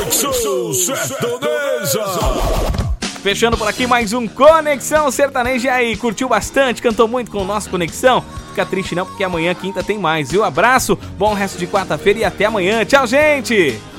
Conexão Sertaneja. Fechando por aqui mais um Conexão Sertaneja. E aí, curtiu bastante? Cantou muito com o nosso Conexão? Fica triste não, porque amanhã, quinta, tem mais, viu? Abraço, bom resto de quarta-feira e até amanhã. Tchau, gente!